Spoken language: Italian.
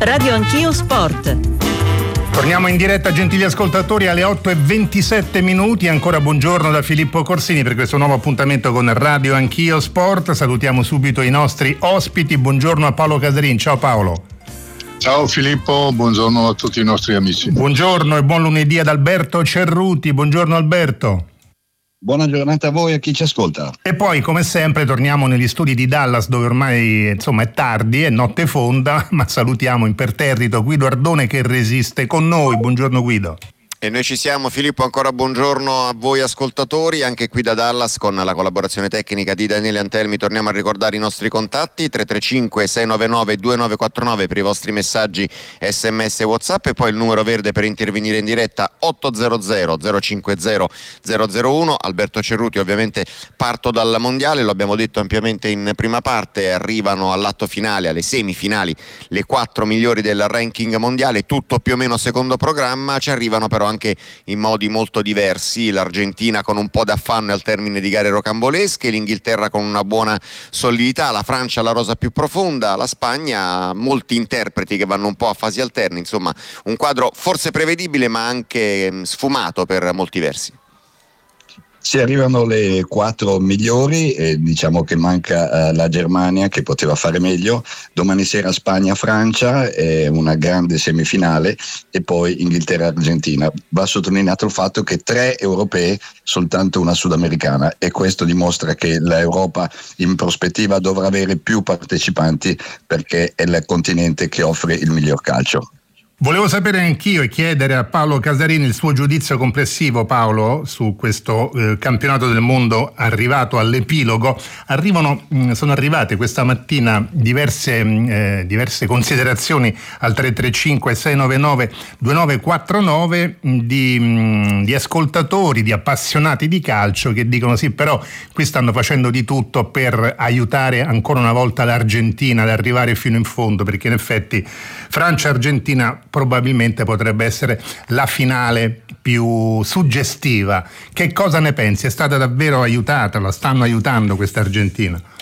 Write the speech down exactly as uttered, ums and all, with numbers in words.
Radio Anch'io Sport. Torniamo in diretta, gentili ascoltatori, alle otto e ventisette minuti. Ancora buongiorno da Filippo Corsini per questo nuovo appuntamento con Radio Anch'io Sport. Salutiamo subito i nostri ospiti. Buongiorno a Paolo Casarin. Ciao Paolo. Ciao Filippo, buongiorno a tutti i nostri amici. Buongiorno e buon lunedì ad Alberto Cerruti. Buongiorno Alberto. Buona giornata a voi e a chi ci ascolta. E poi, come sempre, torniamo negli studi di Dallas, dove ormai insomma è tardi, è notte fonda, ma salutiamo imperterrito Guido Ardone che resiste con noi. Buongiorno Guido. E noi ci siamo, Filippo, ancora buongiorno a voi ascoltatori, anche qui da Dallas con la collaborazione tecnica di Daniele Antelmi. Torniamo a ricordare i nostri contatti: tre tre cinque sei nove nove due nove quattro nove per i vostri messaggi sms e WhatsApp, e poi il numero verde per intervenire in diretta otto zero zero zero cinque zero zero zero uno. Alberto Cerruti, ovviamente parto dal mondiale, lo abbiamo detto ampiamente in prima parte, arrivano all'atto finale, alle semifinali, le quattro migliori del ranking mondiale, tutto più o meno secondo programma. Ci arrivano però anche in modi molto diversi: l'Argentina con un po' d'affanno al termine di gare rocambolesche, l'Inghilterra con una buona solidità, la Francia la rosa più profonda, la Spagna molti interpreti che vanno un po' a fasi alterne. Insomma, un quadro forse prevedibile ma anche sfumato per molti versi. Si arrivano le quattro migliori e diciamo che manca uh, la Germania, che poteva fare meglio. Domani sera Spagna-Francia, è una grande semifinale, e poi Inghilterra-Argentina. Va sottolineato il fatto che tre europee, soltanto una sudamericana, e questo dimostra che l'Europa in prospettiva dovrà avere più partecipanti, perché è il continente che offre il miglior calcio. Volevo sapere anch'io e chiedere a Paolo Casarini il suo giudizio complessivo, Paolo, su questo eh, campionato del mondo arrivato all'epilogo. Arrivano, mh, sono arrivate questa mattina diverse, mh, eh, diverse considerazioni al tre tre cinque sei nove nove due nove quattro nove di, mh, di ascoltatori, di appassionati di calcio che dicono sì, però qui stanno facendo di tutto per aiutare ancora una volta l'Argentina ad arrivare fino in fondo, perché in effetti Francia-Argentina probabilmente potrebbe essere la finale più suggestiva. Che cosa ne pensi? È stata davvero aiutata? La stanno aiutando questa Argentina?